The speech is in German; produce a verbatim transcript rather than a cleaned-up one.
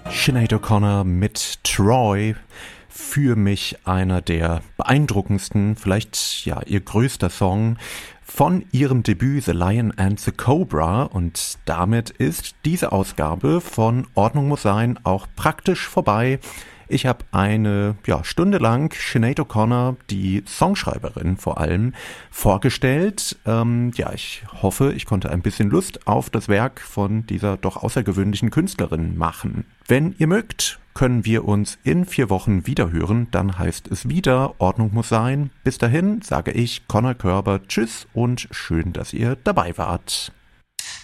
Sinead O'Connor mit Troy, für mich einer der beeindruckendsten, vielleicht ja ihr größter Song von ihrem Debüt The Lion and the Cobra, und damit ist diese Ausgabe von Ordnung muss sein auch praktisch vorbei. Ich habe eine ja, Stunde lang Sinead O'Connor, die Songschreiberin vor allem, vorgestellt. Ähm, ja, ich hoffe, ich konnte ein bisschen Lust auf das Werk von dieser doch außergewöhnlichen Künstlerin machen. Wenn ihr mögt, können wir uns in vier Wochen wieder hören. Dann heißt es wieder, Ordnung muss sein. Bis dahin sage ich, Conor Körber, tschüss und schön, dass ihr dabei wart.